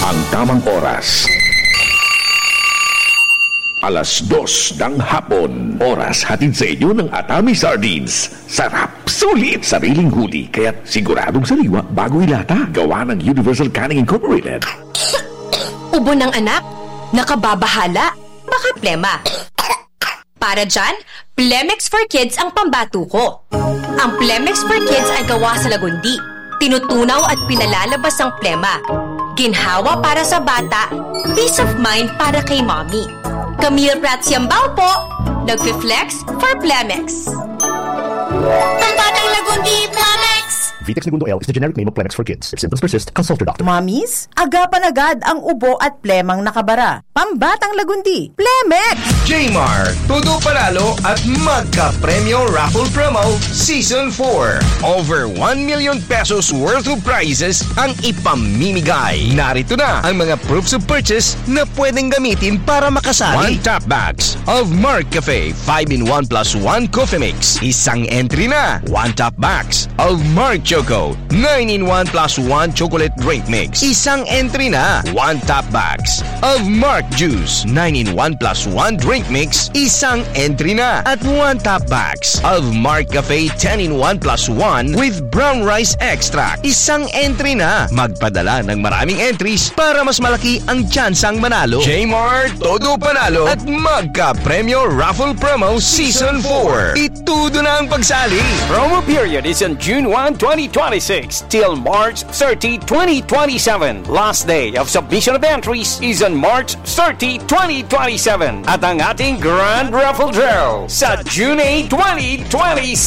Ang tamang oras. 2:00 ng hapon. Oras hatid sa inyo ng Atami Sardines. Sarap, sulit, sariling huli, kaya siguradong sariwa bago ilata. Gawa ng Universal Canning Incorporated. Ubo ng anak? Nakababahala? Baka plema. Para dyan, Plemex for Kids ang pambato ko. Ang Plemex for Kids ay gawa sa lagundi. Tinutunaw at pinalalabas ang plema. Ginhawa para sa bata, peace of mind para kay mommy. Camille Prats Yambao po, nagfi-flex for Plemex. Pambatang lagundi, Plemex! Vitex Segundo L is the generic name of Plemex for kids. If symptoms persist, consult your doctor. Mommies, agapan agad ang ubo at plemang nakabara. Pambatang lagundi, Plemex! Jmar, todo panalo at magka-premyo raffle promo Season 4. Over 1 million pesos worth of prizes ang ipamimigay. Narito na ang mga proofs of purchase na pwedeng gamitin para makasali. 1 top bags of Mark Cafe 5-in-1 plus 1 coffee mix. Isang entry na. 1 top bags of Mark Choco 9-in-1 plus 1 chocolate drink mix. Isang entry na. 1 top bags of Mark Juice 9-in-1 plus 1 drink mix. Isang entry na. At 1 top bags of Mark Cafe 10-in-1 plus 1 with brown rice extract. Isang entry na. Magpadala ng maraming entries para mas malaki ang tsansang manalo. Jmar, todo panalo at magka-premyo raffle promo Season 4. Itudo na ang pagsali. Promo period is on June 1, 2026 till March 30, 2027. Last day of submission of entries is on March 30, 2027. At ang ating Grand Raffle Draw sa June 8, 2027.